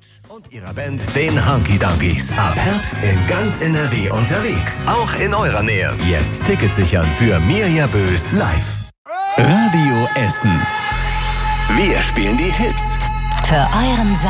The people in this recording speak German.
Und ihrer Band, den Hunky Dunkies. Ab Herbst in ganz NRW unterwegs. Auch in eurer Nähe. Jetzt Tickets sichern für Mirja Bös live. Radio Essen. Wir spielen die Hits. Für euren